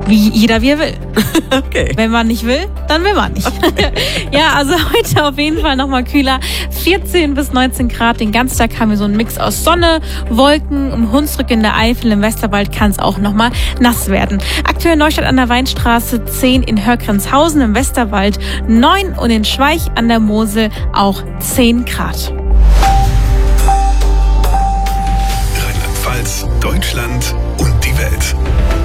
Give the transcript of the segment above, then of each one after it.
Wie jeder wie er will. Okay. Wenn man nicht will, dann will man nicht. Okay. Ja, also heute auf jeden Fall nochmal kühler. 14 bis 19 Grad. Den ganzen Tag haben wir so einen Mix aus Sonne, Wolken. Im Hunsrück in der Eifel, im Westerwald kann es auch nochmal nass werden. Aktuell Neustadt an der Weinstraße 10 in Hörgrenzhausen, im Westerwald 9 und in Schweich an der Mosel auch 10 Grad. Rheinland-Pfalz, Deutschland und die Welt.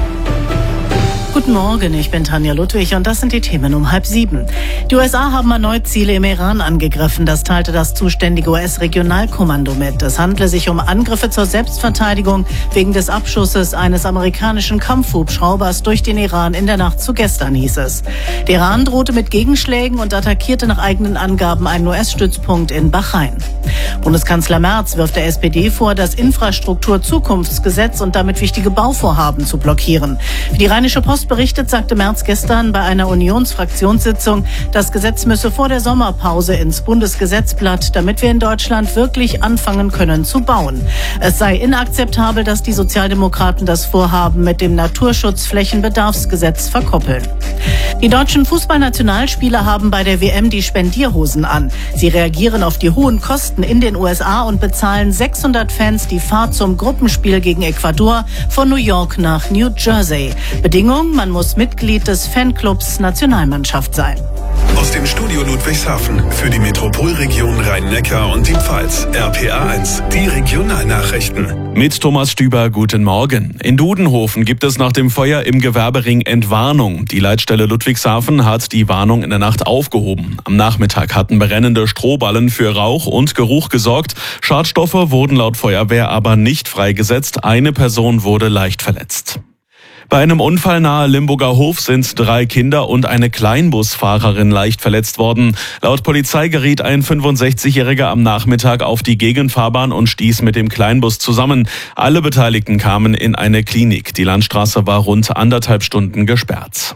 Guten Morgen, ich bin Tanja Ludwig und das sind die Themen um 6:30. Die USA haben erneut Ziele im Iran angegriffen. Das teilte das zuständige US-Regionalkommando mit. Es handle sich um Angriffe zur Selbstverteidigung wegen des Abschusses eines amerikanischen Kampfhubschraubers durch den Iran in der Nacht zu gestern, hieß es. Der Iran drohte mit Gegenschlägen und attackierte nach eigenen Angaben einen US-Stützpunkt in Bahrain. Bundeskanzler Merz wirft der SPD vor, das Infrastruktur-Zukunftsgesetz und damit wichtige Bauvorhaben zu blockieren. Wie die Rheinische Post berichtet, sagte Merz gestern bei einer Unionsfraktionssitzung, das Gesetz müsse vor der Sommerpause ins Bundesgesetzblatt, damit wir in Deutschland wirklich anfangen können zu bauen. Es sei inakzeptabel, dass die Sozialdemokraten das Vorhaben mit dem Naturschutzflächenbedarfsgesetz verkoppeln. Die deutschen Fußballnationalspieler haben bei der WM die Spendierhosen an. Sie reagieren auf die hohen Kosten in den USA und bezahlen 600 Fans die Fahrt zum Gruppenspiel gegen Ecuador von New York nach New Jersey. Bedingung: man muss Mitglied des Fanclubs Nationalmannschaft sein. Aus dem Studio Ludwigshafen für die Metropolregion Rhein-Neckar und die Pfalz. RPA1, die Regionalnachrichten. Mit Thomas Stüber, guten Morgen. In Dudenhofen gibt es nach dem Feuer im Gewerbering Entwarnung. Die Leitstelle Ludwigshafen hat die Warnung in der Nacht aufgehoben. Am Nachmittag hatten brennende Strohballen für Rauch und Geruch gesorgt. Schadstoffe wurden laut Feuerwehr aber nicht freigesetzt. Eine Person wurde leicht verletzt. Bei einem Unfall nahe Limburger Hof sind 3 Kinder und eine Kleinbusfahrerin leicht verletzt worden. Laut Polizei geriet ein 65-Jähriger am Nachmittag auf die Gegenfahrbahn und stieß mit dem Kleinbus zusammen. Alle Beteiligten kamen in eine Klinik. Die Landstraße war rund 1,5 Stunden gesperrt.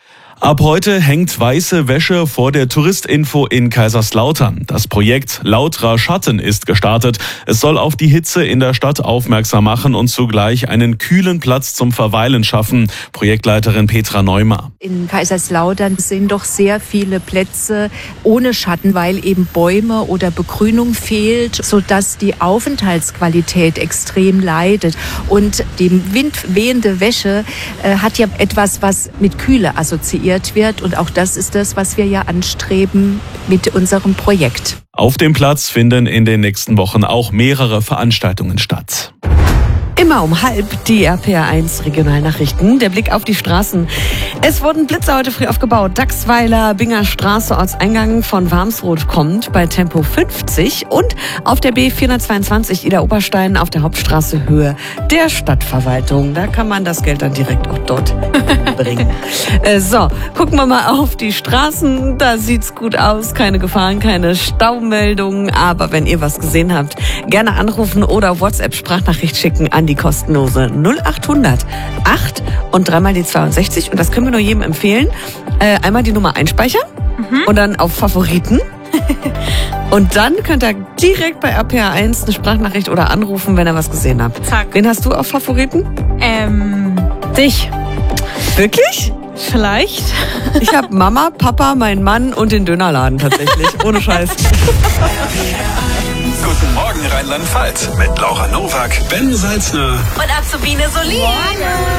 Ab heute hängt weiße Wäsche vor der Touristinfo in Kaiserslautern. Das Projekt Lauterer Schatten ist gestartet. Es soll auf die Hitze in der Stadt aufmerksam machen und zugleich einen kühlen Platz zum Verweilen schaffen. Projektleiterin Petra Neumar. In Kaiserslautern sind doch sehr viele Plätze ohne Schatten, weil eben Bäume oder Begrünung fehlt, sodass die Aufenthaltsqualität extrem leidet. Und die windwehende Wäsche hat ja etwas, was mit Kühle assoziiert wird. Und auch das ist das, was wir ja anstreben mit unserem Projekt. Auf dem Platz finden in den nächsten Wochen auch mehrere Veranstaltungen statt. Immer um 6:30 die RPA1 Regionalnachrichten. Der Blick auf die Straßen. Es wurden Blitzer heute früh aufgebaut. Dachsweiler, Binger Straße, Ortseingang von Warmsroth kommt bei Tempo 50 und auf der B422 Ida-Oberstein auf der Hauptstraße Höhe der Stadtverwaltung. Da kann man das Geld dann direkt auch dort bringen. So, gucken wir mal auf die Straßen. Da sieht's gut aus. Keine Gefahren, keine Staumeldungen. Aber wenn ihr was gesehen habt, gerne anrufen oder WhatsApp-Sprachnachricht schicken an die kostenlose 0800 8 und 3 mal die 62. Und das können wir nur jedem empfehlen. Einmal die Nummer einspeichern und dann auf Favoriten. Und dann könnt ihr direkt bei RPA1 eine Sprachnachricht oder anrufen, wenn ihr was gesehen habt. Zack. Wen hast du auf Favoriten? Dich. Wirklich? Vielleicht. Ich habe Mama, Papa, meinen Mann und den Dönerladen tatsächlich. Ohne Scheiß. Guten Morgen Rheinland-Pfalz mit Laura Nowak, Ben Salzner Und Azubine Solin.